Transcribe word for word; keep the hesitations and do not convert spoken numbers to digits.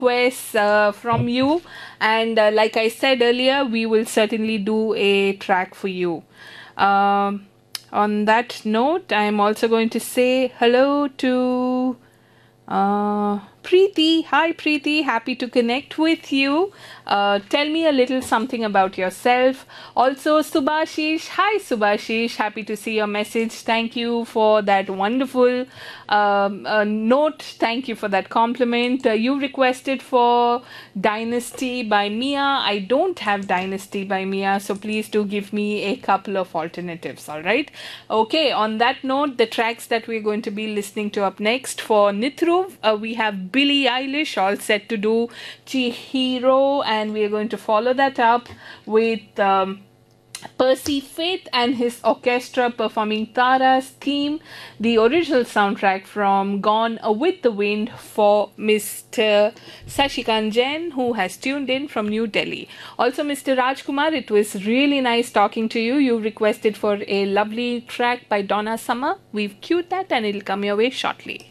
requests uh, from you, and uh, like I said earlier, we will certainly do a track for you. Um, on that note, I am also going to say hello to uh, Preeti. Hi, Preeti. Happy to connect with you. Uh, tell me a little something about yourself. Also, Subhashish. Hi, Subhashish. Happy to see your message. Thank you for that wonderful um, uh, note. Thank you for that compliment. Uh, you requested for Dynasty by Mia. I don't have Dynasty by Mia, so please do give me a couple of alternatives. All right. Okay. On that note, the tracks that we're going to be listening to up next for Nithruv, uh, we have Billie Eilish all set to do Chihiro, and we are going to follow that up with um, Percy Faith and his orchestra performing Tara's theme, the original soundtrack from Gone with the Wind, for Mister Sashikant Jain, who has tuned in from New Delhi. Also, Mister Rajkumar, it was really nice talking to you. You requested for a lovely track by Donna Summer. We've queued that and it'll come your way shortly.